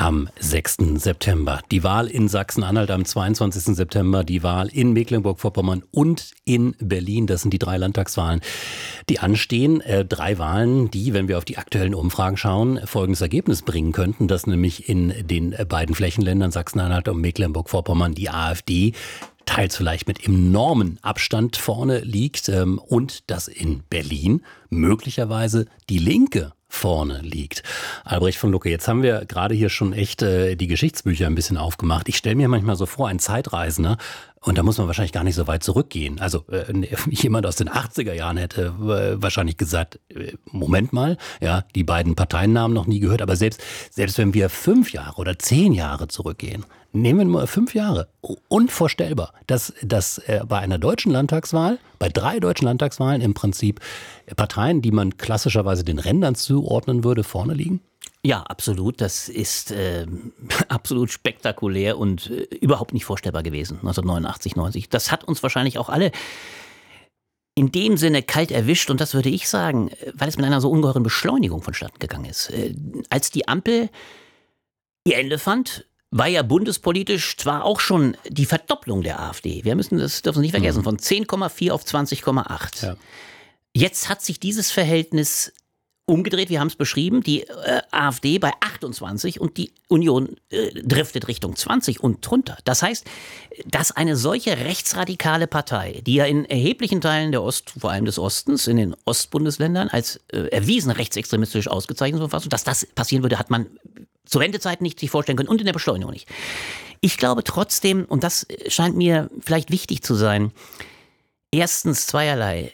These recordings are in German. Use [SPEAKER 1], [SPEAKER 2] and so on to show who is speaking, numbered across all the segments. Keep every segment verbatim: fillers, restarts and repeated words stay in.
[SPEAKER 1] am sechsten September. Die Wahl in Sachsen-Anhalt am zweiundzwanzigsten September, die Wahl in Mecklenburg-Vorpommern und in Berlin. Das sind die drei Landtagswahlen, die anstehen. Äh, drei Wahlen, die, wenn wir auf die aktuellen Umfragen schauen, folgendes Ergebnis bringen könnten, dass nämlich in den beiden Flächenländern Sachsen-Anhalt und Mecklenburg-Vorpommern die AfD teils vielleicht mit enormen Abstand vorne liegt ähm, und dass in Berlin möglicherweise die Linke vorne liegt. Albrecht von Lucke, jetzt haben wir gerade hier schon echt äh, die Geschichtsbücher ein bisschen aufgemacht. Ich stelle mir manchmal so vor, ein Zeitreisender, und da muss man wahrscheinlich gar nicht so weit zurückgehen. Also äh, jemand aus den achtziger Jahren hätte äh, wahrscheinlich gesagt, äh, Moment mal, ja, die beiden Parteiennamen noch nie gehört, aber selbst, selbst wenn wir fünf Jahre oder zehn Jahre zurückgehen, nehmen wir mal fünf Jahre, unvorstellbar, dass, dass äh, bei einer deutschen Landtagswahl, bei drei deutschen Landtagswahlen im Prinzip Parteien, die man klassischerweise den Rändern zuordnen würde, vorne liegen?
[SPEAKER 2] Ja, absolut. Das ist äh, absolut spektakulär und äh, überhaupt nicht vorstellbar gewesen, neunzehnhundertneunundachtzig, neunzig. Das hat uns wahrscheinlich auch alle in dem Sinne kalt erwischt, und das würde ich sagen, weil es mit einer so ungeheuren Beschleunigung vonstatten gegangen ist. Äh, als die Ampel ihr Ende fand, war ja bundespolitisch zwar auch schon die Verdopplung der AfD. Wir müssen das dürfen nicht vergessen, von zehn Komma vier auf zwanzig Komma acht. Ja. Jetzt hat sich dieses Verhältnis umgedreht, wir haben es beschrieben, die äh, AfD bei achtundzwanzig und die Union äh, driftet Richtung zwanzig und drunter. Das heißt, dass eine solche rechtsradikale Partei, die ja in erheblichen Teilen der Ost, vor allem des Ostens, in den Ostbundesländern als äh, erwiesen rechtsextremistisch ausgezeichnet ist, dass das passieren würde, hat man zur Wendezeit nicht sich vorstellen können und in der Beschleunigung nicht. Ich glaube trotzdem, und das scheint mir vielleicht wichtig zu sein, erstens zweierlei,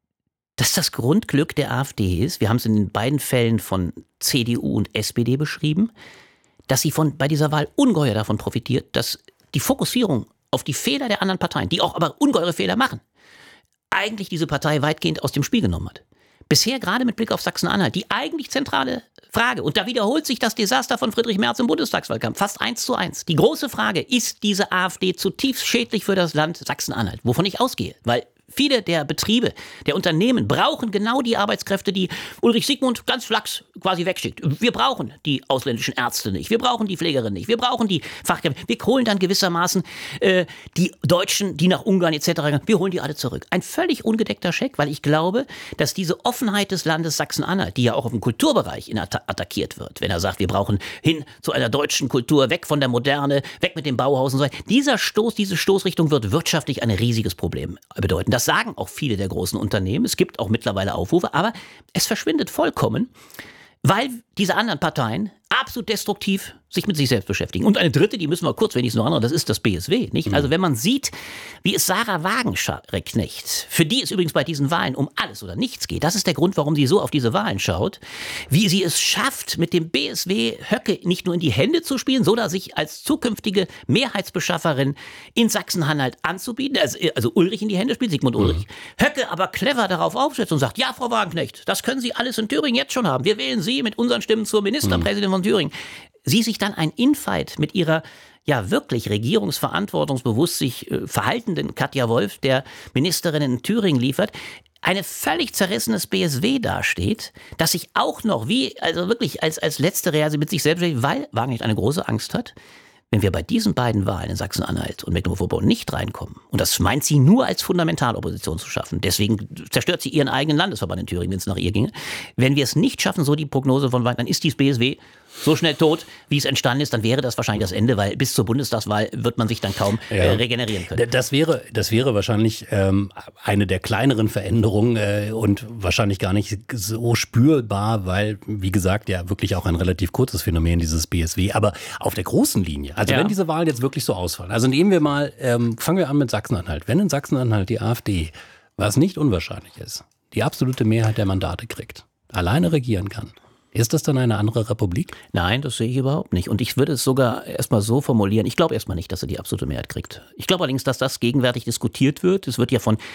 [SPEAKER 2] dass das Grundglück der AfD ist, wir haben es in den beiden Fällen von C D U und S P D beschrieben, dass sie von, bei dieser Wahl ungeheuer davon profitiert, dass die Fokussierung auf die Fehler der anderen Parteien, die auch aber ungeheure Fehler machen, eigentlich diese Partei weitgehend aus dem Spiel genommen hat. Bisher gerade mit Blick auf Sachsen-Anhalt, die eigentlich zentrale Frage, und da wiederholt sich das Desaster von Friedrich Merz im Bundestagswahlkampf, fast eins zu eins. Die große Frage, ist diese AfD zutiefst schädlich für das Land Sachsen-Anhalt? Wovon ich ausgehe, weil viele der Betriebe, der Unternehmen brauchen genau die Arbeitskräfte, die Ulrich Siegmund ganz flachs quasi wegschickt. Wir brauchen die ausländischen Ärzte nicht, wir brauchen die Pflegerinnen nicht, wir brauchen die Fachkräfte. Wir holen dann gewissermaßen äh, die Deutschen, die nach Ungarn et cetera, wir holen die alle zurück. Ein völlig ungedeckter Scheck, weil ich glaube, dass diese Offenheit des Landes Sachsen-Anhalt, die ja auch auf dem Kulturbereich in atta- attackiert wird, wenn er sagt, wir brauchen hin zu einer deutschen Kultur, weg von der Moderne, weg mit dem Bauhaus und so weiter. Dieser Stoß, diese Stoßrichtung wird wirtschaftlich ein riesiges Problem bedeuten. Das sagen auch viele der großen Unternehmen. Es gibt auch mittlerweile Aufrufe, aber es verschwindet vollkommen, weil diese anderen Parteien absolut destruktiv sich mit sich selbst beschäftigen. Und eine dritte, die müssen wir kurz wenigstens noch andere, das ist das B S W. Nicht? Mhm. Also wenn man sieht, wie es Sarah Wagenknecht, für die es übrigens bei diesen Wahlen um alles oder nichts geht, das ist der Grund, warum sie so auf diese Wahlen schaut, wie sie es schafft, mit dem B S W Höcke nicht nur in die Hände zu spielen, sondern sich als zukünftige Mehrheitsbeschafferin in Sachsen-Anhalt anzubieten, also, also Ulrich in die Hände spielt, Sigmund Ulrich. Mhm. Höcke aber clever darauf aufsetzt und sagt, ja, Frau Wagenknecht, das können Sie alles in Thüringen jetzt schon haben. Wir wählen Sie mit unseren Stimmen zur Ministerpräsidentin von Thüringen. Sie sich dann ein Infight mit ihrer ja wirklich regierungsverantwortungsbewusst sich äh, verhaltenden Katja Wolf, der Ministerin in Thüringen, liefert, eine völlig zerrissenes B S W dasteht, das sich auch noch wie, also wirklich als, als letzte Reaktion mit sich selbst, weil Wagenknecht eine große Angst hat, wenn wir bei diesen beiden Wahlen in Sachsen-Anhalt und Mecklenburg-Vorpommern nicht reinkommen, und das meint sie nur als Fundamentalopposition zu schaffen, deswegen zerstört sie ihren eigenen Landesverband in Thüringen, wenn es nach ihr ginge, wenn wir es nicht schaffen, so die Prognose von Wagenknecht, dann ist dieses B S W so schnell tot, wie es entstanden ist, dann wäre das wahrscheinlich das Ende, weil bis zur Bundestagswahl wird man sich dann kaum ja. äh, regenerieren können.
[SPEAKER 1] Das wäre, das wäre wahrscheinlich ähm, eine der kleineren Veränderungen äh, und wahrscheinlich gar nicht so spürbar, weil, wie gesagt, ja wirklich auch ein relativ kurzes Phänomen, dieses B S W, aber auf der großen Linie, also ja. wenn diese Wahlen jetzt wirklich so ausfallen, also nehmen wir mal, ähm, fangen wir an mit Sachsen-Anhalt, wenn in Sachsen-Anhalt die AfD, was nicht unwahrscheinlich ist, die absolute Mehrheit der Mandate kriegt, alleine regieren kann, ist das dann eine andere Republik?
[SPEAKER 2] Nein, das sehe ich überhaupt nicht. Und ich würde es sogar erstmal so formulieren, ich glaube erstmal nicht, dass er die absolute Mehrheit kriegt. Ich glaube allerdings, dass das gegenwärtig diskutiert wird. Es wird ja von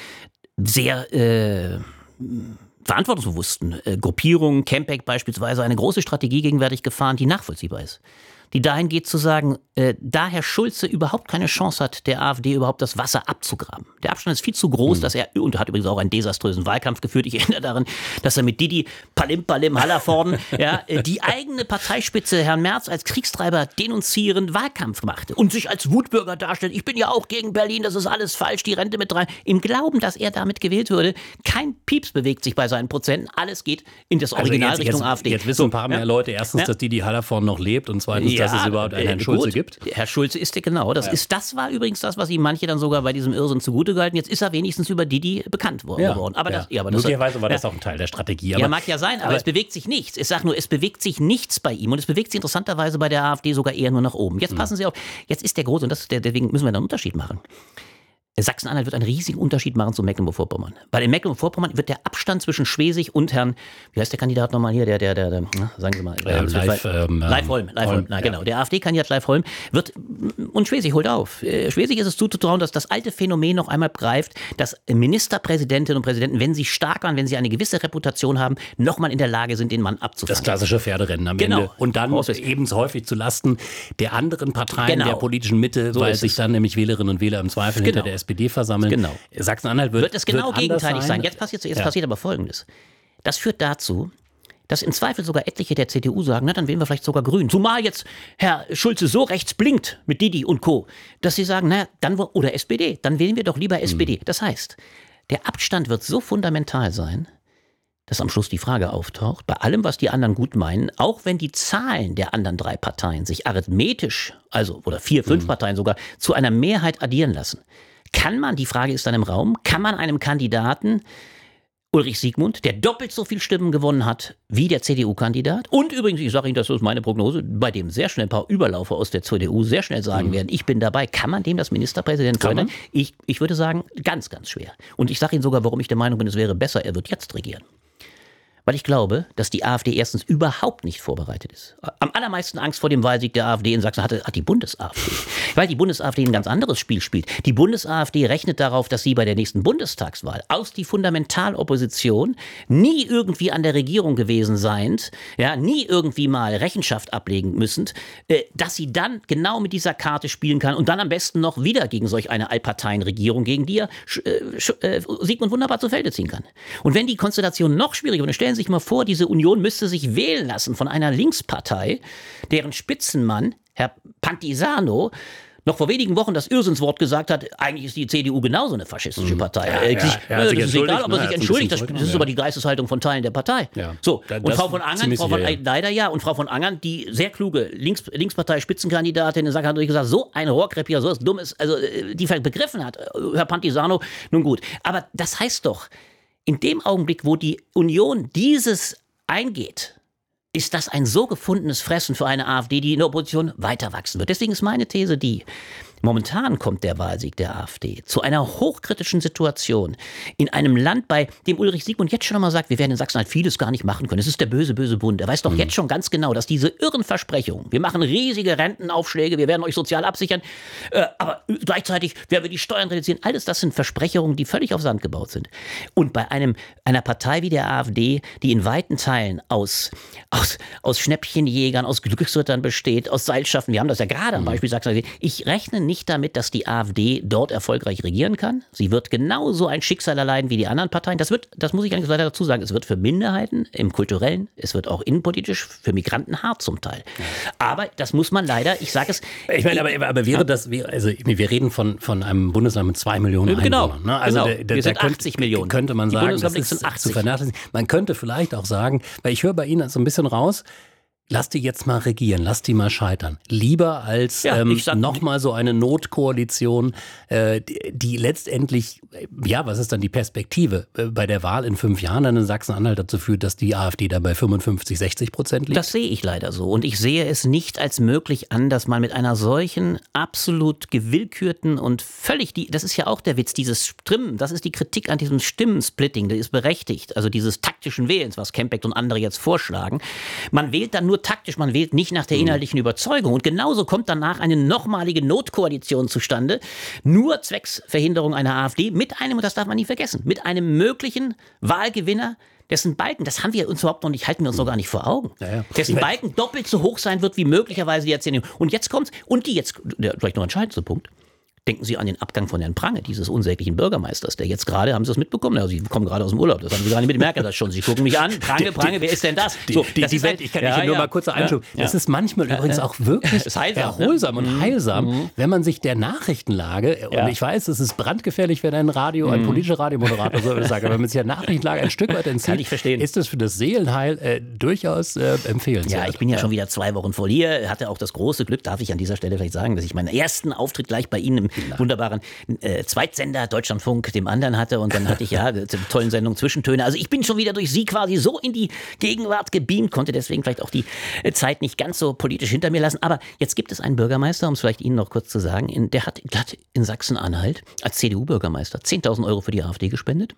[SPEAKER 2] sehr äh, verantwortungsbewussten äh, Gruppierungen, Campact beispielsweise, eine große Strategie gegenwärtig gefahren, die nachvollziehbar ist. die dahin geht zu sagen, äh, da Herr Schulze überhaupt keine Chance hat, der AfD überhaupt das Wasser abzugraben. Der Abstand ist viel zu groß, mhm. dass er, und er hat übrigens auch einen desaströsen Wahlkampf geführt, ich erinnere daran, dass er mit Didi Palim Palim Hallervorden ja, die eigene Parteispitze, Herrn Merz, als Kriegstreiber denunzierend Wahlkampf machte und sich als Wutbürger darstellt. Ich bin ja auch gegen Berlin, das ist alles falsch, die Rente mit rein. Im Glauben, dass er damit gewählt würde, kein Pieps bewegt sich bei seinen Prozenten, alles geht in das Original
[SPEAKER 1] also jetzt,
[SPEAKER 2] Richtung
[SPEAKER 1] jetzt,
[SPEAKER 2] AfD.
[SPEAKER 1] Jetzt wissen ein paar mehr ja. Leute erstens, ja. dass Didi Hallervorden noch lebt und zweitens, ja, dass es überhaupt einen Herrn Schulze
[SPEAKER 2] gut.
[SPEAKER 1] gibt.
[SPEAKER 2] Herr Schulze ist der, genau. Das, ja. ist, das war übrigens das, was ihm manche dann sogar bei diesem Irrsinn zugute gehalten. Jetzt ist er wenigstens über Didi bekannt worden.
[SPEAKER 1] Ja.
[SPEAKER 2] Aber
[SPEAKER 1] ja.
[SPEAKER 2] das, ja, aber das
[SPEAKER 1] möglicherweise war das auch ein Teil der Strategie.
[SPEAKER 2] Aber, ja, mag ja sein, aber, aber es bewegt sich nichts. Ich sage nur, es bewegt sich nichts bei ihm und es bewegt sich interessanterweise bei der AfD sogar eher nur nach oben. Jetzt passen Sie auf, jetzt ist der große, und das ist der, deswegen müssen wir da einen Unterschied machen. Sachsen-Anhalt wird einen riesigen Unterschied machen zu Mecklenburg-Vorpommern. Bei den Mecklenburg-Vorpommern wird der Abstand zwischen Schwesig und Herrn, wie heißt der Kandidat nochmal hier, der, der, der, der na, sagen Sie mal.
[SPEAKER 1] Äh, Leif, ähm,
[SPEAKER 2] Leif Holm, Leif Holm, na, genau. Ja. Der AfD-Kandidat Leif Holm wird, und Schwesig holt auf. Schwesig ist es zuzutrauen, dass das alte Phänomen noch einmal greift, dass Ministerpräsidentinnen und Präsidenten, wenn sie stark waren, wenn sie eine gewisse Reputation haben, nochmal in der Lage sind, den Mann abzufangen.
[SPEAKER 1] Das klassische Pferderennen am
[SPEAKER 2] genau.
[SPEAKER 1] Ende. Und dann eben häufig zu Lasten der anderen Parteien, genau. der politischen Mitte, so weil sich dann nämlich Wählerinnen und Wähler im Zweifel genau. hinter der S P D versammeln.
[SPEAKER 2] Genau.
[SPEAKER 1] Sachsen-Anhalt wird,
[SPEAKER 2] wird es genau
[SPEAKER 1] wird
[SPEAKER 2] gegenteilig sein.
[SPEAKER 1] sein.
[SPEAKER 2] Jetzt passiert, jetzt ja. passiert aber Folgendes. Das führt dazu, dass im Zweifel sogar etliche der C D U sagen, na, dann wählen wir vielleicht sogar Grün. Zumal jetzt Herr Schulze so rechts blinkt mit Didi und Co., dass sie sagen, na, dann, oder S P D, dann wählen wir doch lieber S P D. Mhm. Das heißt, der Abstand wird so fundamental sein, dass am Schluss die Frage auftaucht, bei allem, was die anderen gut meinen, auch wenn die Zahlen der anderen drei Parteien sich arithmetisch, also oder vier, fünf mhm. Parteien sogar, zu einer Mehrheit addieren lassen, kann man, die Frage ist dann im Raum, kann man einem Kandidaten, Ulrich Siegmund, der doppelt so viel Stimmen gewonnen hat wie der C D U-Kandidat, und übrigens, ich sage Ihnen, das ist meine Prognose, bei dem sehr schnell ein paar Überlaufer aus der C D U sehr schnell sagen mhm. werden, ich bin dabei, kann man dem das Ministerpräsident können? Ich, ich würde sagen, ganz, ganz schwer. Und ich sage Ihnen sogar, warum ich der Meinung bin, es wäre besser, er wird jetzt regieren. Weil ich glaube, dass die AfD erstens überhaupt nicht vorbereitet ist. Am allermeisten Angst vor dem Wahlsieg der AfD in Sachsen hatte, hat die Bundes-AfD. Weil die Bundes-AfD ein ganz anderes Spiel spielt. Die Bundes-AfD rechnet darauf, dass sie bei der nächsten Bundestagswahl aus die Fundamentalopposition, nie irgendwie an der Regierung gewesen seiend, ja, nie irgendwie mal Rechenschaft ablegen müssend, äh, dass sie dann genau mit dieser Karte spielen kann und dann am besten noch wieder gegen solch eine Allparteienregierung, gegen die er äh, äh, Siegmund wunderbar zu Felde ziehen kann. Und wenn die Konstellation noch schwieriger wird, stellen Sie sich mal vor, diese Union müsste sich wählen lassen von einer Linkspartei, deren Spitzenmann, Herr Pantisano, noch vor wenigen Wochen das Irrsinnswort gesagt hat, eigentlich ist die C D U genauso eine faschistische Partei.
[SPEAKER 1] Ja, ja,
[SPEAKER 2] sich,
[SPEAKER 1] ja,
[SPEAKER 2] das ist egal, ob er sich entschuldigt, das, das ist
[SPEAKER 1] ja.
[SPEAKER 2] aber die Geisteshaltung von Teilen der Partei. Ja. So, und das Frau von Angern, Frau von, sicher, ja. leider ja, und Frau von Angern, die sehr kluge Links, Linkspartei-Spitzenkandidatin in Sachsen, hat gesagt, so ein Rohrkrepierer, so was Dummes, also die begriffen hat, Herr Pantisano, nun gut. Aber das heißt doch, in dem Augenblick, wo die Union dieses eingeht, ist das ein so gefundenes Fressen für eine AfD, die in der Opposition weiter wachsen wird. Deswegen ist meine These die, momentan kommt der Wahlsieg der AfD zu einer hochkritischen Situation in einem Land, bei dem Ulrich Siegmund jetzt schon einmal sagt, wir werden in Sachsen halt vieles gar nicht machen können. Es ist der böse, böse Bund. Er weiß doch mhm. jetzt schon ganz genau, dass diese irren Versprechungen, wir machen riesige Rentenaufschläge, wir werden euch sozial absichern, äh, aber gleichzeitig werden wir die Steuern reduzieren. Alles das sind Versprechungen, die völlig auf Sand gebaut sind. Und bei einem, einer Partei wie der AfD, die in weiten Teilen aus, aus, aus Schnäppchenjägern, aus Glücksrittern besteht, aus Seilschaften, wir haben das ja gerade am Beispiel Sachsen gesehen, ich rechne nicht damit, dass die AfD dort erfolgreich regieren kann. Sie wird genauso ein Schicksal erleiden wie die anderen Parteien. Das wird, das muss ich eigentlich weiter dazu sagen, es wird für Minderheiten im Kulturellen, es wird auch innenpolitisch für Migranten hart zum Teil. Aber das muss man leider, ich sage es...
[SPEAKER 1] Ich meine, aber, aber wäre das, also wir reden von, von einem Bundesland mit zwei Millionen Einwohnern.
[SPEAKER 2] Genau,
[SPEAKER 1] ne? Also
[SPEAKER 2] genau.
[SPEAKER 1] Der, der,
[SPEAKER 2] wir sind
[SPEAKER 1] könnte,
[SPEAKER 2] achtzig Millionen.
[SPEAKER 1] Könnte man
[SPEAKER 2] die
[SPEAKER 1] sagen, das ist zu vernachlässigen. Man könnte vielleicht auch sagen, weil ich höre bei Ihnen so ein bisschen raus, lass die jetzt mal regieren, lass die mal scheitern. Lieber als ja, ähm, nochmal so eine Notkoalition, äh, die, die letztendlich, ja, was ist dann die Perspektive äh, bei der Wahl in fünf Jahren dann in Sachsen-Anhalt dazu führt, dass die AfD da bei fünfundfünfzig, sechzig Prozent liegt?
[SPEAKER 2] Das sehe ich leider so. Und ich sehe es nicht als möglich an, dass man mit einer solchen absolut gewillkürten und völlig, die, das ist ja auch der Witz, dieses Stimmen, das ist die Kritik an diesem Stimmensplitting, der ist berechtigt, also dieses taktischen Wählens, was Kempeck und andere jetzt vorschlagen. Man wählt dann nur taktisch, man wählt nicht nach der inhaltlichen Überzeugung. Und genauso kommt danach eine nochmalige Notkoalition zustande, nur zwecks Verhinderung einer AfD mit einem, und das darf man nie vergessen, mit einem möglichen Wahlgewinner, dessen Balken, das haben wir uns überhaupt noch nicht, halten wir uns noch gar nicht vor Augen,
[SPEAKER 1] ja, ja.
[SPEAKER 2] dessen Balken doppelt so hoch sein wird, wie möglicherweise die C D U. Und jetzt kommt's, und die jetzt, der vielleicht noch entscheidendste Punkt, denken Sie an den Abgang von Herrn Prange, dieses unsäglichen Bürgermeisters, der jetzt gerade, haben Sie das mitbekommen? Also Sie kommen gerade aus dem Urlaub, das haben Sie gar nicht mit, merken das schon. Sie gucken mich an, Prange, Prange, wer ist denn das?
[SPEAKER 1] Die,
[SPEAKER 2] so,
[SPEAKER 1] die,
[SPEAKER 2] das
[SPEAKER 1] die
[SPEAKER 2] ist
[SPEAKER 1] Welt,
[SPEAKER 2] halt,
[SPEAKER 1] ich kann
[SPEAKER 2] ja,
[SPEAKER 1] ja, nur
[SPEAKER 2] ja,
[SPEAKER 1] mal kurz einschub.
[SPEAKER 2] Ja,
[SPEAKER 1] das
[SPEAKER 2] ja.
[SPEAKER 1] ist manchmal
[SPEAKER 2] ja,
[SPEAKER 1] übrigens
[SPEAKER 2] ja.
[SPEAKER 1] auch wirklich
[SPEAKER 2] heilsam,
[SPEAKER 1] erholsam
[SPEAKER 2] ne?
[SPEAKER 1] und heilsam,
[SPEAKER 2] mhm.
[SPEAKER 1] wenn man sich der Nachrichtenlage,
[SPEAKER 2] Ja.
[SPEAKER 1] und ich weiß, es ist brandgefährlich, wenn ein Radio, ein politischer Radiomoderator so etwas sagt, aber wenn man sich der Nachrichtenlage ein Stück weit entzieht,
[SPEAKER 2] Kann ich verstehen.
[SPEAKER 1] ist das für das Seelenheil äh, durchaus äh, empfehlenswert.
[SPEAKER 2] Ja, ich bin ja, ja schon wieder zwei Wochen vor hier, hatte auch das große Glück, darf ich an dieser Stelle vielleicht sagen, dass ich meinen ersten Auftritt gleich bei Ihnen im ja. wunderbaren äh, Zweitsender Deutschlandfunk, dem anderen hatte, und dann hatte ich ja die tollen Sendung Zwischentöne. Also ich bin schon wieder durch Sie quasi so in die Gegenwart gebeamt, konnte deswegen vielleicht auch die äh, Zeit nicht ganz so politisch hinter mir lassen. Aber jetzt gibt es einen Bürgermeister, um es vielleicht Ihnen noch kurz zu sagen, in, der hat glatt in Sachsen-Anhalt als C D U-Bürgermeister zehntausend Euro für die AfD gespendet.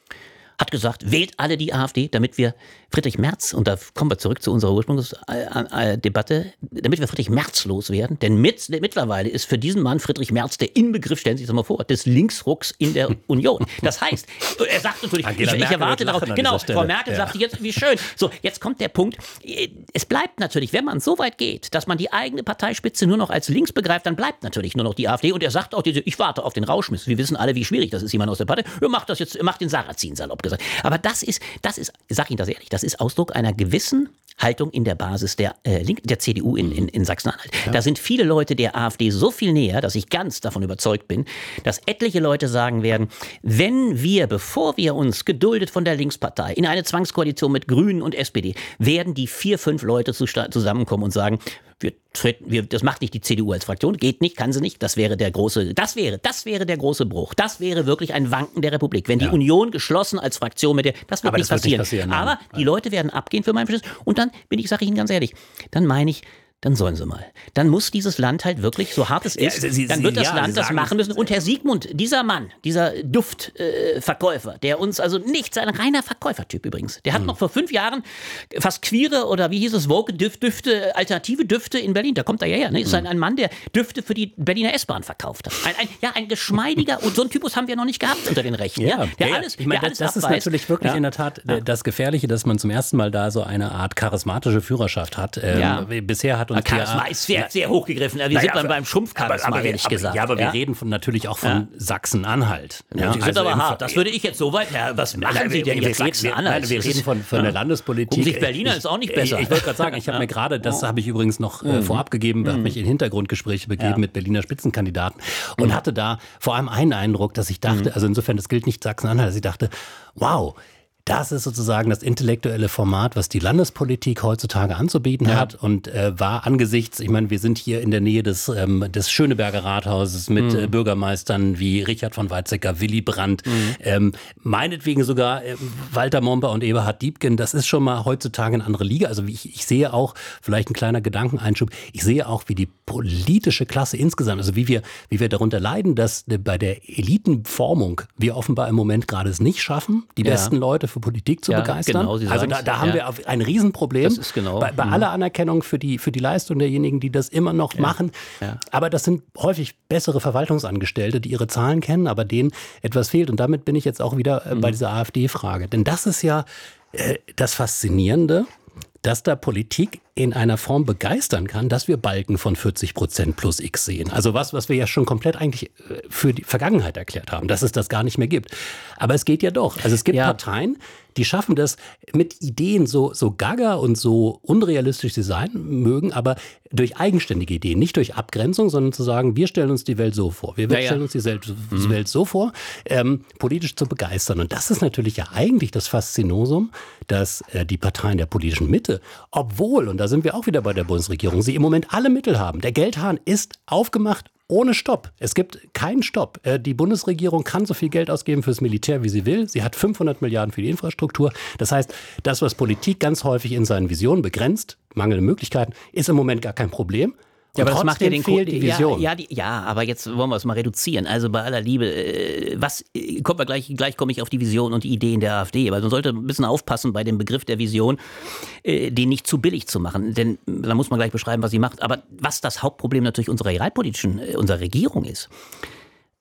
[SPEAKER 2] Hat gesagt, wählt alle die AfD, damit wir Friedrich Merz, und da kommen wir zurück zu unserer Ursprungsdebatte, damit wir Friedrich Merz loswerden. Denn mit, mittlerweile ist für diesen Mann Friedrich Merz der Inbegriff, stellen Sie sich das mal vor, des Linksrucks in der Union. Das heißt, er sagt natürlich, ich, ich erwarte darauf, genau, Frau Merkel ja. sagte jetzt, wie schön. So, jetzt kommt der Punkt, es bleibt natürlich, wenn man so weit geht, dass man die eigene Parteispitze nur noch als links begreift, dann bleibt natürlich nur noch die AfD. Und er sagt auch, diese, ich warte auf den Rauschmiss. Wir wissen alle, wie schwierig das ist, jemand aus der Partei. Er macht das jetzt, er macht den Sarrazin salopp gesagt. Aber das ist, das ist, ich sage Ihnen das ehrlich, das ist Ausdruck einer gewissen Haltung in der Basis der, äh, Link, der C D U in, in, in Sachsen-Anhalt. Ja. Da sind viele Leute der AfD so viel näher, dass ich ganz davon überzeugt bin, dass etliche Leute sagen werden, wenn wir, bevor wir uns geduldet von der Linkspartei in eine Zwangskoalition mit Grünen und S P D, werden die vier, fünf Leute zu, zusammenkommen und sagen, wir treten, wir, das macht nicht die C D U als Fraktion, geht nicht, kann sie nicht. Das wäre der große, das wäre, das wäre der große Bruch. Das wäre wirklich ein Wanken der Republik. Wenn die ja. Union geschlossen als Fraktion mit der, das wird, nicht, das passieren. wird nicht passieren. Aber die Leute werden abgehen für mein Verständnis. Und dann bin ich, sage ich Ihnen ganz ehrlich, dann meine ich, dann sollen sie mal. Dann muss dieses Land halt wirklich, so hart es ist, ja, Sie, dann wird das ja, Land das machen müssen. Und Herr Siegmund, dieser Mann, dieser Duftverkäufer, äh, der uns also nicht, ein reiner Verkäufertyp übrigens, der hat hm. noch vor fünf Jahren fast queere oder wie hieß es, woke Düfte, alternative Düfte in Berlin, da kommt er ja her. Ne? Ist hm. ein, ein Mann, der Düfte für die Berliner S-Bahn verkauft hat. Ein, ein, ja, ein geschmeidiger, und so einen Typus haben wir noch nicht gehabt unter den Rechten. Ja, ja? Der
[SPEAKER 1] ja,
[SPEAKER 2] alles,
[SPEAKER 1] ich meine,
[SPEAKER 2] der
[SPEAKER 1] das,
[SPEAKER 2] alles
[SPEAKER 1] das
[SPEAKER 2] abweist.
[SPEAKER 1] ist natürlich wirklich ja. in der Tat ja. das Gefährliche, dass man zum ersten Mal da so eine Art charismatische Führerschaft hat. Ähm, ja. Bisher hat uns
[SPEAKER 2] Charisma ist sehr, sehr hochgegriffen. Wir sind dann beim Schrumpfcharisma, ehrlich
[SPEAKER 1] aber,
[SPEAKER 2] gesagt.
[SPEAKER 1] Ja, aber
[SPEAKER 2] ja?
[SPEAKER 1] wir reden von, natürlich auch von ja. Sachsen-Anhalt.
[SPEAKER 2] Ja, Sie sind also aber hart. Das würde ich jetzt so weit. Ja, was machen nein, Sie denn wir, jetzt Sachsen-Anhalt?
[SPEAKER 1] Wir, wir reden von, von ja. der Landespolitik.
[SPEAKER 2] Um sich Berliner ich, ist auch nicht besser.
[SPEAKER 1] Ich, ich wollte gerade sagen, ich habe ja. mir gerade, das habe ich übrigens noch äh, vorab gegeben, mhm. habe mich in Hintergrundgespräche begeben ja. mit Berliner Spitzenkandidaten und mhm. hatte da vor allem einen Eindruck, dass ich dachte, mhm. also insofern, das gilt nicht Sachsen-Anhalt, dass ich dachte, wow, das ist sozusagen das intellektuelle Format, was die Landespolitik heutzutage anzubieten ja. hat und äh, war angesichts, ich meine, wir sind hier in der Nähe des, ähm, des Schöneberger Rathauses mit mhm. äh, Bürgermeistern wie Richard von Weizsäcker, Willy Brandt, mhm. ähm, meinetwegen sogar äh, Walter Momper und Eberhard Diepgen, das ist schon mal heutzutage eine andere Liga. Also ich, ich sehe auch, vielleicht ein kleiner Gedankeneinschub, ich sehe auch, wie die politische Klasse insgesamt, also wie wir, wie wir darunter leiden, dass äh, bei der Elitenformung wir offenbar im Moment gerade es nicht schaffen, die ja. besten Leute für Politik zu ja, begeistern. Genau, Sie also da, da haben ja. wir ein Riesenproblem.
[SPEAKER 2] Das ist genau.
[SPEAKER 1] Bei, bei
[SPEAKER 2] mhm.
[SPEAKER 1] aller Anerkennung für die, für die Leistung derjenigen, die das immer noch
[SPEAKER 2] ja.
[SPEAKER 1] machen.
[SPEAKER 2] Ja.
[SPEAKER 1] Aber das sind häufig bessere Verwaltungsangestellte, die ihre Zahlen kennen, aber denen etwas fehlt. Und damit bin ich jetzt auch wieder äh, mhm. bei dieser AfD-Frage. Denn das ist ja äh, das Faszinierende, dass da Politik in einer Form begeistern kann, dass wir Balken von vierzig Prozent plus X sehen. Also was, was wir ja schon komplett eigentlich für die Vergangenheit erklärt haben, dass es das gar nicht mehr gibt. Aber es geht ja doch. Also es gibt ja. Parteien, die schaffen das mit Ideen, so, so gaga und so unrealistisch sie sein mögen, aber durch eigenständige Ideen, nicht durch Abgrenzung, sondern zu sagen, wir stellen uns die Welt so vor. Wir ja, stellen ja. uns die Welt, mhm. Welt so vor, ähm, politisch zu begeistern. Und das ist natürlich ja eigentlich das Faszinosum, dass äh, die Parteien der politischen Mitte, obwohl, und da sind wir auch wieder bei der Bundesregierung, sie im Moment alle Mittel haben. Der Geldhahn ist aufgemacht ohne Stopp. Es gibt keinen Stopp. Die Bundesregierung kann so viel Geld ausgeben fürs Militär, wie sie will. Sie hat fünfhundert Milliarden für die Infrastruktur. Das heißt, das, was Politik ganz häufig in seinen Visionen begrenzt, mangelnde Möglichkeiten, ist im Moment gar kein Problem.
[SPEAKER 2] Ja, aber das macht ja den
[SPEAKER 1] fehlt die Vision.
[SPEAKER 2] Ja, ja, die, ja, aber jetzt wollen wir es mal reduzieren. Also bei aller Liebe, äh, was kommt wir gleich, gleich komme ich auf die Vision und die Ideen der AfD. Aber man sollte ein bisschen aufpassen bei dem Begriff der Vision, äh, den nicht zu billig zu machen. Denn da muss man gleich beschreiben, was sie macht. Aber was das Hauptproblem natürlich unserer realpolitischen, äh, unserer Regierung ist,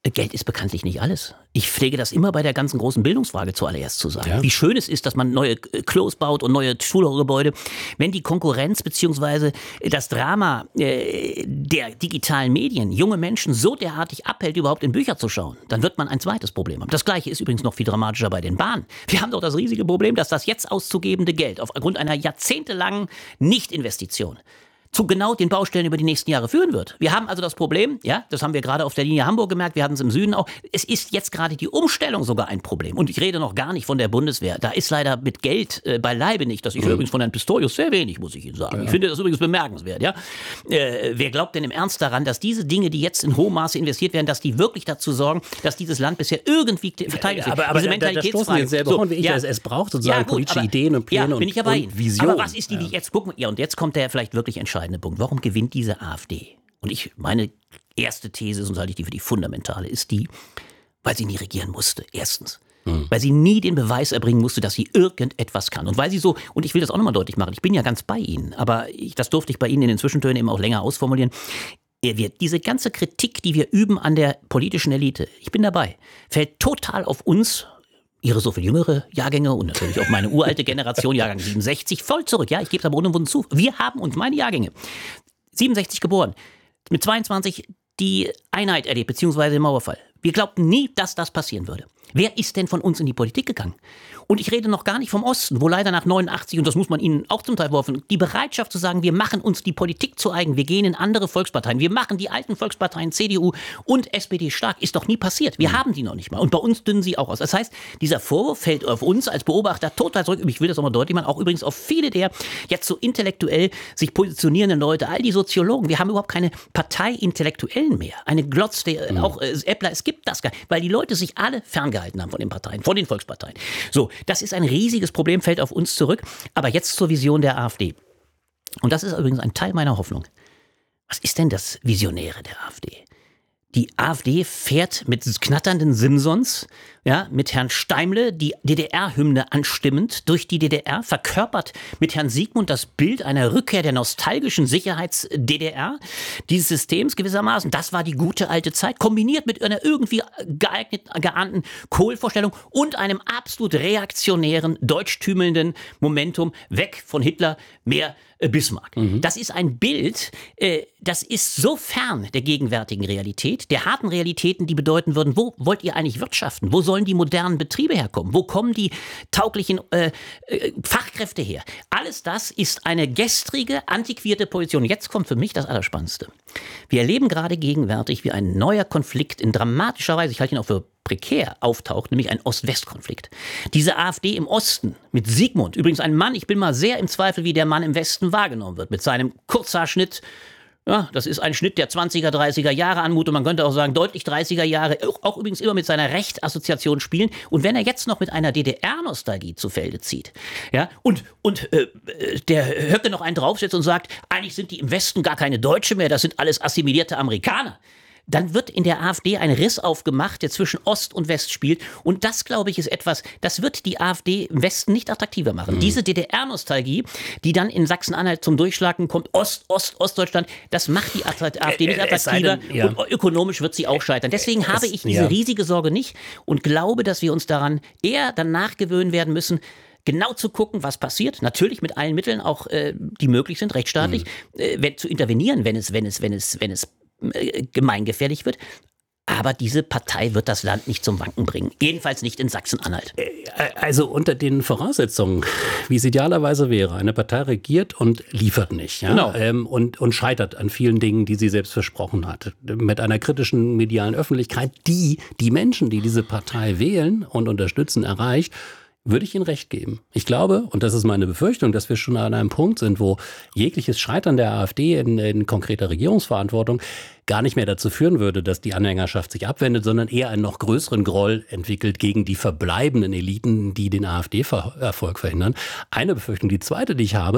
[SPEAKER 2] Geld ist bekanntlich nicht alles. Ich pflege das immer bei der ganzen großen Bildungsfrage zuallererst zu sagen.
[SPEAKER 1] Ja.
[SPEAKER 2] Wie schön es ist, dass man neue Klos baut und neue Schulgebäude. Wenn die Konkurrenz bzw. das Drama äh, der digitalen Medien junge Menschen so derartig abhält, überhaupt in Bücher zu schauen, dann wird man ein zweites Problem haben. Das Gleiche ist übrigens noch viel dramatischer bei den Bahnen. Wir haben doch das riesige Problem, dass das jetzt auszugebende Geld aufgrund einer jahrzehntelangen Nichtinvestition zu genau den Baustellen über die nächsten Jahre führen wird. Wir haben also das Problem, ja, das haben wir gerade auf der Linie Hamburg gemerkt, wir hatten es im Süden auch, es ist jetzt gerade die Umstellung sogar ein Problem. Und ich rede noch gar nicht von der Bundeswehr. Da ist leider mit Geld äh, beileibe nicht, das ich mhm. übrigens von Herrn Pistorius sehr wenig, muss ich Ihnen sagen. Ja. Ich finde das übrigens bemerkenswert, ja. Äh, wer glaubt denn im Ernst daran, dass diese Dinge, die jetzt in hohem Maße investiert werden, dass die wirklich dazu sorgen, dass dieses Land bisher irgendwie verteidigt wird?
[SPEAKER 1] Aber, aber
[SPEAKER 2] diese
[SPEAKER 1] da, da stoßen jetzt selber so, wie ich, ja. es, es braucht sozusagen ja, gut, politische aber, Ideen und Pläne
[SPEAKER 2] ja, bin ich aber
[SPEAKER 1] und, und Visionen.
[SPEAKER 2] Aber was ist die, die jetzt gucken? Ja, und jetzt kommt der vielleicht wirklich entscheidende Punkt. Warum gewinnt diese AfD? Und ich, meine erste These, sonst halte ich die für die fundamentale, ist die, weil sie nie regieren musste. Erstens. Mhm. Weil sie nie den Beweis erbringen musste, dass sie irgendetwas kann. Und weil sie so, und ich will das auch nochmal deutlich machen, ich bin ja ganz bei Ihnen, aber ich, das durfte ich bei Ihnen in den Zwischentönen eben auch länger ausformulieren. Er wird, diese ganze Kritik, die wir üben an der politischen Elite, ich bin dabei, fällt total auf uns, Ihre so viel jüngere Jahrgänge und natürlich auch meine uralte Generation, Jahrgang siebenundsechzig, voll zurück. Ja, ich gebe es aber ohne Wunden zu. Wir haben uns, meine Jahrgänge, siebenundsechzig geboren, mit zweiundzwanzig die Einheit erlebt, beziehungsweise den Mauerfall. Wir glaubten nie, dass das passieren würde. Wer ist denn von uns in die Politik gegangen? Und ich rede noch gar nicht vom Osten, wo leider nach neunundachtzig, und das muss man ihnen auch zum Teil vorwerfen, die Bereitschaft zu sagen, wir machen uns die Politik zu eigen, wir gehen in andere Volksparteien, wir machen die alten Volksparteien C D U und S P D stark, ist doch nie passiert. Wir mhm. haben die noch nicht mal. Und bei uns dünnen sie auch aus. Das heißt, dieser Vorwurf fällt auf uns als Beobachter total zurück. Ich will das auch mal deutlich machen, auch übrigens auf viele der jetzt so intellektuell sich positionierenden Leute, all die Soziologen. Wir haben überhaupt keine Parteiintellektuellen mehr. Eine Glotz, der, mhm. auch äh, Eppler, es gibt das gar nicht, weil die Leute sich alle ferngehalten haben von den Parteien, von den Volksparteien. So, das ist ein riesiges Problem, fällt auf uns zurück. Aber jetzt zur Vision der AfD. Und das ist übrigens ein Teil meiner Hoffnung. Was ist denn das Visionäre der AfD? Die AfD fährt mit knatternden Simsons, ja, mit Herrn Steimle die D D R-Hymne anstimmend durch die D D R, verkörpert mit Herrn Siegmund das Bild einer Rückkehr der nostalgischen Sicherheits-D D R, dieses Systems gewissermaßen. Das war die gute alte Zeit, kombiniert mit einer irgendwie geeigneten, geahnten Kohl-Vorstellung und einem absolut reaktionären, deutschtümelnden Momentum, weg von Hitler, mehr Bismarck. Mhm. Das ist ein Bild, äh, das ist so fern der gegenwärtigen Realität, der harten Realitäten, die bedeuten würden, wo wollt ihr eigentlich wirtschaften? Wo sollen die modernen Betriebe herkommen? Wo kommen die tauglichen äh, äh, Fachkräfte her? Alles das ist eine gestrige, antiquierte Position. Jetzt kommt für mich das Allerspannendste. Wir erleben gerade gegenwärtig, wie ein neuer Konflikt in dramatischer Weise, ich halte ihn auch für prekär, auftaucht, nämlich ein Ost-West-Konflikt. Diese AfD im Osten mit Siegmund, übrigens ein Mann, ich bin mal sehr im Zweifel, wie der Mann im Westen wahrgenommen wird, mit seinem Kurzhaarschnitt. Ja, das ist ein Schnitt der zwanziger, dreißiger Jahre anmutet. Man könnte auch sagen, deutlich dreißiger Jahre, auch, auch übrigens immer mit seiner Rechtsassoziation spielen. Und wenn er jetzt noch mit einer D D R-Nostalgie zu Felde zieht, ja, und, und äh, der Höcke noch einen draufsetzt und sagt, eigentlich sind die im Westen gar keine Deutsche mehr, das sind alles assimilierte Amerikaner, dann wird in der AfD ein Riss aufgemacht, der zwischen Ost und West spielt. Und das, glaube ich, ist etwas, das wird die AfD im Westen nicht attraktiver machen. Mhm. Diese D D R-Nostalgie, die dann in Sachsen-Anhalt zum Durchschlagen kommt, Ost, Ost, Ostdeutschland, das macht die AfD nicht attraktiver. Denn, ja. Und ökonomisch wird sie auch scheitern. Deswegen es, habe ich diese ja. riesige Sorge nicht und glaube, dass wir uns daran eher danach gewöhnen werden müssen, genau zu gucken, was passiert. Natürlich mit allen Mitteln, auch äh, die möglich sind, rechtsstaatlich, mhm. äh, wenn, zu intervenieren, wenn es, wenn es, wenn es, wenn es gemeingefährlich wird. Aber diese Partei wird das Land nicht zum Wanken bringen. Jedenfalls nicht in Sachsen-Anhalt.
[SPEAKER 1] Also unter den Voraussetzungen, wie es idealerweise wäre, eine Partei regiert und liefert nicht. Ja?
[SPEAKER 2] Genau.
[SPEAKER 1] Ähm, und, und scheitert an vielen Dingen, die sie selbst versprochen hat. Mit einer kritischen medialen Öffentlichkeit, die die Menschen, die diese Partei wählen und unterstützen, erreicht, würde ich Ihnen recht geben. Ich glaube, und das ist meine Befürchtung, dass wir schon an einem Punkt sind, wo jegliches Scheitern der AfD in, in konkreter Regierungsverantwortung gar nicht mehr dazu führen würde, dass die Anhängerschaft sich abwendet, sondern eher einen noch größeren Groll entwickelt gegen die verbleibenden Eliten, die den AfD-Erfolg verhindern. Eine Befürchtung. Die zweite, die ich habe: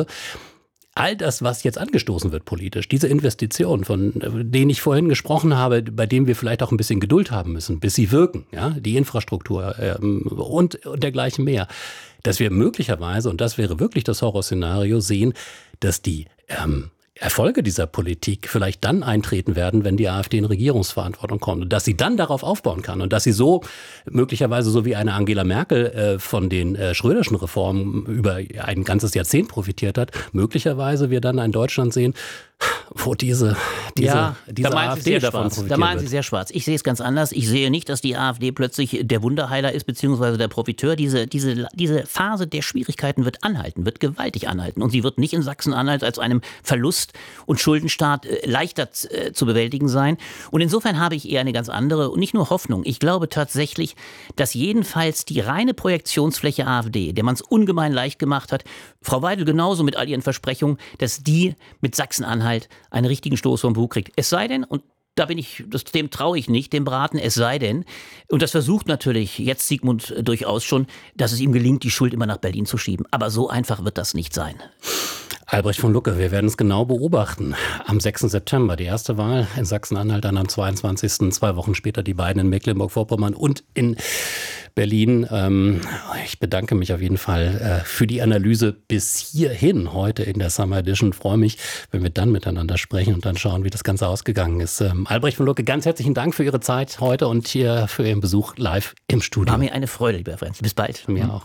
[SPEAKER 1] All das, was jetzt angestoßen wird politisch, diese Investitionen, von denen ich vorhin gesprochen habe, bei denen wir vielleicht auch ein bisschen Geduld haben müssen, bis sie wirken, ja, die Infrastruktur ähm, und, und dergleichen mehr, dass wir möglicherweise, und das wäre wirklich das Horrorszenario, sehen, dass die ähm, Erfolge dieser Politik vielleicht dann eintreten werden, wenn die AfD in Regierungsverantwortung kommt und dass sie dann darauf aufbauen kann und dass sie so möglicherweise so wie eine Angela Merkel äh, von den äh, Schröderschen Reformen über ein ganzes Jahrzehnt profitiert hat, möglicherweise wir dann ein Deutschland sehen, wo diese, diese,
[SPEAKER 2] ja,
[SPEAKER 1] diese
[SPEAKER 2] da
[SPEAKER 1] AfD davon
[SPEAKER 2] schwarz.
[SPEAKER 1] profitieren
[SPEAKER 2] Da meinen
[SPEAKER 1] wird.
[SPEAKER 2] Sie sehr schwarz. Ich sehe es ganz anders. Ich sehe nicht, dass die AfD plötzlich der Wunderheiler ist, beziehungsweise der Profiteur. Diese, diese, diese Phase der Schwierigkeiten wird anhalten, wird gewaltig anhalten. Und sie wird nicht in Sachsen-Anhalt als einem Verlust- und Schuldenstaat äh, leichter äh, zu bewältigen sein. Und insofern habe ich eher eine ganz andere und nicht nur Hoffnung. Ich glaube tatsächlich, dass jedenfalls die reine Projektionsfläche AfD, der man es ungemein leicht gemacht hat, Frau Weidel genauso mit all ihren Versprechungen, dass die mit Sachsen-Anhalt einen richtigen Stoß vom Bug kriegt. Es sei denn, und da bin ich, das, dem traue ich nicht, dem Braten, es sei denn, und das versucht natürlich jetzt Sigmund durchaus schon, dass es ihm gelingt, die Schuld immer nach Berlin zu schieben. Aber so einfach wird das nicht sein.
[SPEAKER 1] Albrecht von Lucke, wir werden es genau beobachten. Am sechsten September die erste Wahl in Sachsen-Anhalt, dann am zweiundzwanzigsten zwei Wochen später die beiden in Mecklenburg-Vorpommern und in Berlin. Ähm, ich bedanke mich auf jeden Fall äh, für die Analyse bis hierhin heute in der Summer Edition. Freue mich, wenn wir dann miteinander sprechen und dann schauen, wie das Ganze ausgegangen ist. Ähm, Albrecht von Lucke, ganz herzlichen Dank für Ihre Zeit heute und hier für Ihren Besuch live im Studio.
[SPEAKER 2] War mir eine Freude, lieber Franz. Bis bald.
[SPEAKER 1] Für mich auch.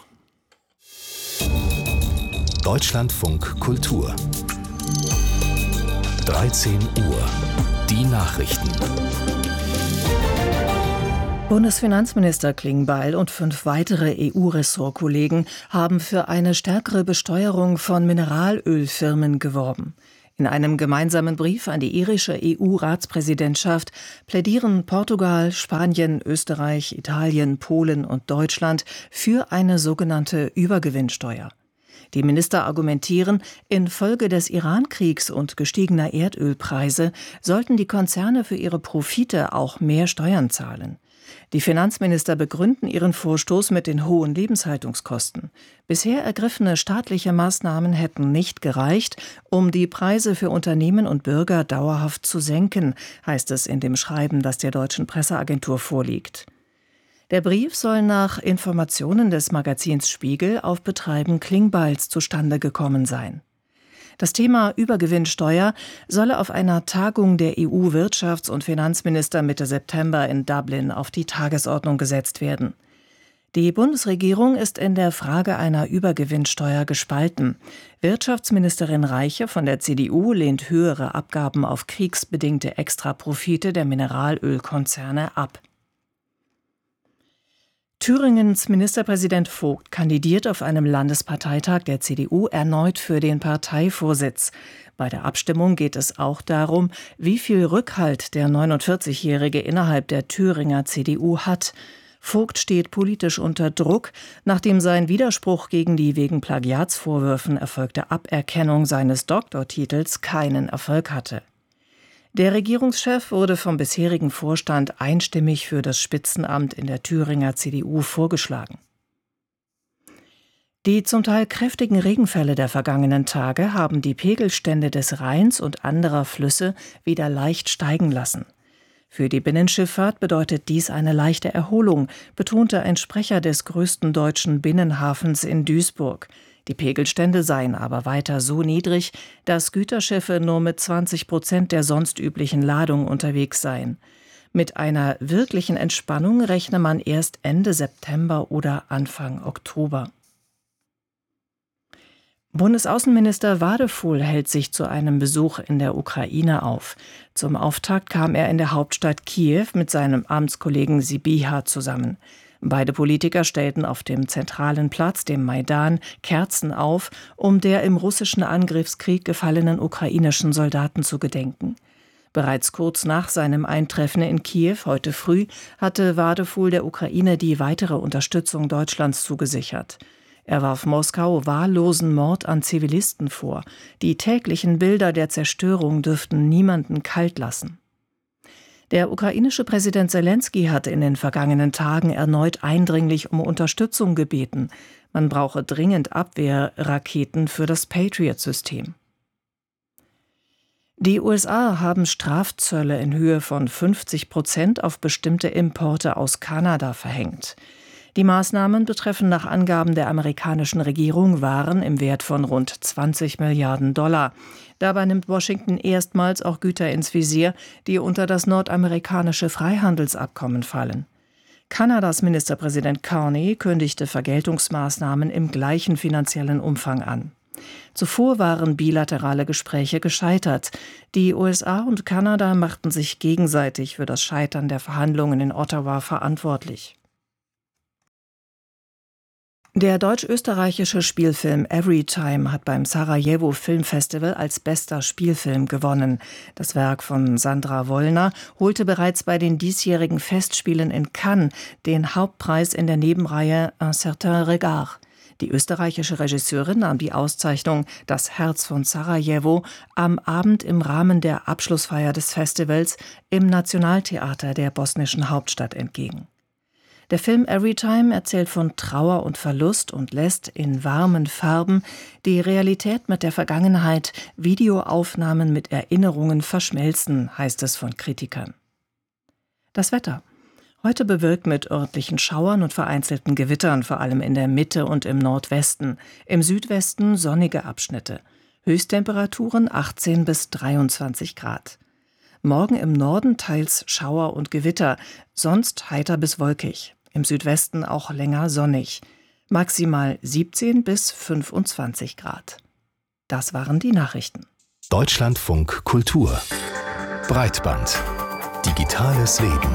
[SPEAKER 3] Deutschlandfunk Kultur. dreizehn Uhr. Die Nachrichten.
[SPEAKER 4] Bundesfinanzminister Klingbeil und fünf weitere E U-Ressortkollegen haben für eine stärkere Besteuerung von Mineralölfirmen geworben. In einem gemeinsamen Brief an die irische E U-Ratspräsidentschaft plädieren Portugal, Spanien, Österreich, Italien, Polen und Deutschland für eine sogenannte Übergewinnsteuer. Die Minister argumentieren, infolge des Iran-Kriegs und gestiegener Erdölpreise sollten die Konzerne für ihre Profite auch mehr Steuern zahlen. Die Finanzminister begründen ihren Vorstoß mit den hohen Lebenshaltungskosten. Bisher ergriffene staatliche Maßnahmen hätten nicht gereicht, um die Preise für Unternehmen und Bürger dauerhaft zu senken, heißt es in dem Schreiben, das der deutschen Presseagentur vorliegt. Der Brief soll nach Informationen des Magazins Spiegel auf Betreiben Klingbeils zustande gekommen sein. Das Thema Übergewinnsteuer solle auf einer Tagung der E U-Wirtschafts- und Finanzminister Mitte September in Dublin auf die Tagesordnung gesetzt werden. Die Bundesregierung ist in der Frage einer Übergewinnsteuer gespalten. Wirtschaftsministerin Reiche von der C D U lehnt höhere Abgaben auf kriegsbedingte Extraprofite der Mineralölkonzerne ab. Thüringens Ministerpräsident Vogt kandidiert auf einem Landesparteitag der C D U erneut für den Parteivorsitz. Bei der Abstimmung geht es auch darum, wie viel Rückhalt der neunundvierzigjährige innerhalb der Thüringer C D U hat. Vogt steht politisch unter Druck, nachdem sein Widerspruch gegen die wegen Plagiatsvorwürfen erfolgte Aberkennung seines Doktortitels keinen Erfolg hatte. Der Regierungschef wurde vom bisherigen Vorstand einstimmig für das Spitzenamt in der Thüringer C D U vorgeschlagen. Die zum Teil kräftigen Regenfälle der vergangenen Tage haben die Pegelstände des Rheins und anderer Flüsse wieder leicht steigen lassen. Für die Binnenschifffahrt bedeutet dies eine leichte Erholung, betonte ein Sprecher des größten deutschen Binnenhafens in Duisburg. Die Pegelstände seien aber weiter so niedrig, dass Güterschiffe nur mit zwanzig Prozent der sonst üblichen Ladung unterwegs seien. Mit einer wirklichen Entspannung rechne man erst Ende September oder Anfang Oktober. Bundesaußenminister Wadefuhl hält sich zu einem Besuch in der Ukraine auf. Zum Auftakt kam er in der Hauptstadt Kiew mit seinem Amtskollegen Sybiha zusammen. Beide Politiker stellten auf dem zentralen Platz, dem Maidan, Kerzen auf, um der im russischen Angriffskrieg gefallenen ukrainischen Soldaten zu gedenken. Bereits kurz nach seinem Eintreffen in Kiew heute früh hatte Wadefuhl der Ukraine die weitere Unterstützung Deutschlands zugesichert. Er warf Moskau wahllosen Mord an Zivilisten vor. Die täglichen Bilder der Zerstörung dürften niemanden kalt lassen. Der ukrainische Präsident Selenskyj hatte in den vergangenen Tagen erneut eindringlich um Unterstützung gebeten. Man brauche dringend Abwehrraketen für das Patriot-System. Die U S A haben Strafzölle in Höhe von fünfzig Prozent auf bestimmte Importe aus Kanada verhängt. Die Maßnahmen betreffen nach Angaben der amerikanischen Regierung Waren im Wert von rund zwanzig Milliarden Dollar. Dabei nimmt Washington erstmals auch Güter ins Visier, die unter das nordamerikanische Freihandelsabkommen fallen. Kanadas Ministerpräsident Carney kündigte Vergeltungsmaßnahmen im gleichen finanziellen Umfang an. Zuvor waren bilaterale Gespräche gescheitert. Die U S A und Kanada machten sich gegenseitig für das Scheitern der Verhandlungen in Ottawa verantwortlich. Der deutsch-österreichische Spielfilm Everytime hat beim Sarajevo Filmfestival als bester Spielfilm gewonnen. Das Werk von Sandra Wollner holte bereits bei den diesjährigen Festspielen in Cannes den Hauptpreis in der Nebenreihe Un certain regard. Die österreichische Regisseurin nahm die Auszeichnung Das Herz von Sarajevo am Abend im Rahmen der Abschlussfeier des Festivals im Nationaltheater der bosnischen Hauptstadt entgegen. Der Film Everytime erzählt von Trauer und Verlust und lässt in warmen Farben die Realität mit der Vergangenheit, Videoaufnahmen mit Erinnerungen verschmelzen, heißt es von Kritikern. Das Wetter. Heute bewölkt mit örtlichen Schauern und vereinzelten Gewittern, vor allem in der Mitte und im Nordwesten. Im Südwesten sonnige Abschnitte. Höchsttemperaturen achtzehn bis dreiundzwanzig Grad. Morgen im Norden teils Schauer und Gewitter, sonst heiter bis wolkig. Im Südwesten auch länger sonnig. Maximal siebzehn bis fünfundzwanzig Grad. Das waren die Nachrichten.
[SPEAKER 3] Deutschlandfunk Kultur. Breitband. Digitales Leben.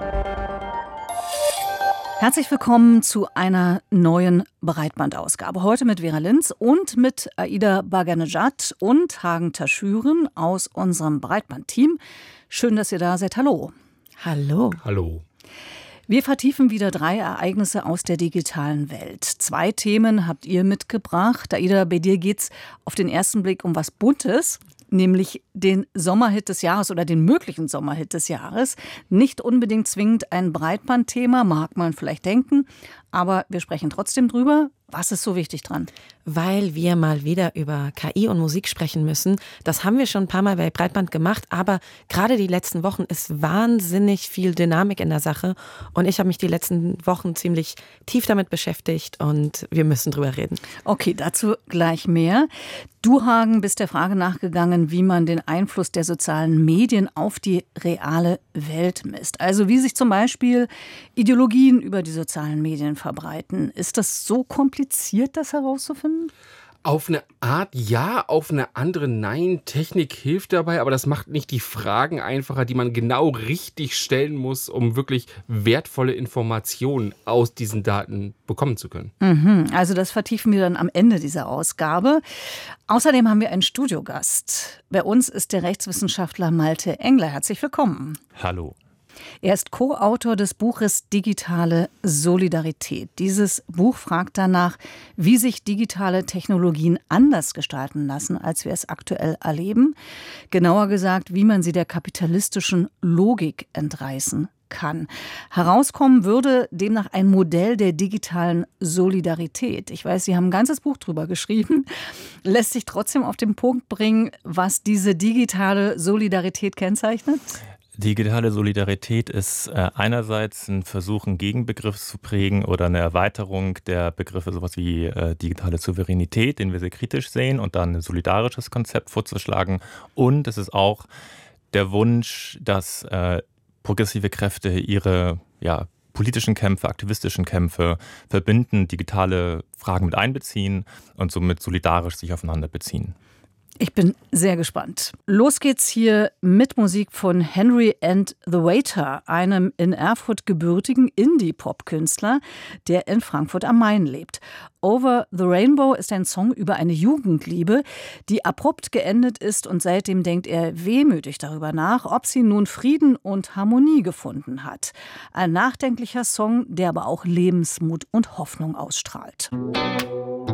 [SPEAKER 5] Herzlich willkommen zu einer neuen Breitbandausgabe. Heute mit Vera Linz und mit Aida Baganejad und Hagen Taschüren aus unserem Breitbandteam. Schön, dass ihr da seid. Hallo.
[SPEAKER 4] Hallo.
[SPEAKER 1] Hallo.
[SPEAKER 5] Wir vertiefen wieder drei Ereignisse aus der digitalen Welt. Zwei Themen habt ihr mitgebracht. Aida, bei dir geht's auf den ersten Blick um was Buntes, nämlich den Sommerhit des Jahres oder den möglichen Sommerhit des Jahres. Nicht unbedingt zwingend ein Breitbandthema, mag man vielleicht denken, aber wir sprechen trotzdem drüber. Was ist so wichtig dran?
[SPEAKER 6] Weil wir mal wieder über K I und Musik sprechen müssen. Das haben wir schon ein paar Mal bei Breitband gemacht, aber gerade die letzten Wochen ist wahnsinnig viel Dynamik in der Sache und ich habe mich die letzten Wochen ziemlich tief damit beschäftigt und wir müssen drüber reden.
[SPEAKER 5] Okay, dazu gleich mehr. Du, Hagen, bist der Frage nachgegangen, wie man den Einfluss der sozialen Medien auf die reale Welt misst. Also wie sich zum Beispiel Ideologien über die sozialen Medien verbreiten. Ist das so kompliziert, das herauszufinden?
[SPEAKER 7] Auf eine Art ja, auf eine andere nein. Technik hilft dabei, aber das macht nicht die Fragen einfacher, die man genau richtig stellen muss, um wirklich wertvolle Informationen aus diesen Daten bekommen zu können.
[SPEAKER 5] Mhm, also das vertiefen wir dann am Ende dieser Ausgabe. Außerdem haben wir einen Studiogast. Bei uns ist der Rechtswissenschaftler Malte Engler. Herzlich willkommen.
[SPEAKER 8] Hallo.
[SPEAKER 5] Er ist Co-Autor des Buches Digitale Solidarität. Dieses Buch fragt danach, wie sich digitale Technologien anders gestalten lassen, als wir es aktuell erleben. Genauer gesagt, wie man sie der kapitalistischen Logik entreißen kann. Herauskommen würde demnach ein Modell der digitalen Solidarität. Ich weiß, Sie haben ein ganzes Buch drüber geschrieben. Lässt sich trotzdem auf den Punkt bringen, was diese digitale Solidarität kennzeichnet?
[SPEAKER 8] Digitale Solidarität ist äh, einerseits ein Versuch, einen Gegenbegriff zu prägen oder eine Erweiterung der Begriffe, sowas wie äh, digitale Souveränität, den wir sehr kritisch sehen, und dann ein solidarisches Konzept vorzuschlagen. Und es ist auch der Wunsch, dass äh, progressive Kräfte ihre ja, politischen Kämpfe, aktivistischen Kämpfe verbinden, digitale Fragen mit einbeziehen und somit solidarisch sich aufeinander beziehen.
[SPEAKER 5] Ich bin sehr gespannt. Los geht's hier mit Musik von Henry and the Waiter, einem in Erfurt gebürtigen Indie-Pop-Künstler, der in Frankfurt am Main lebt. Over the Rainbow ist ein Song über eine Jugendliebe, die abrupt geendet ist, und seitdem denkt er wehmütig darüber nach, ob sie nun Frieden und Harmonie gefunden hat. Ein nachdenklicher Song, der aber auch Lebensmut und Hoffnung ausstrahlt.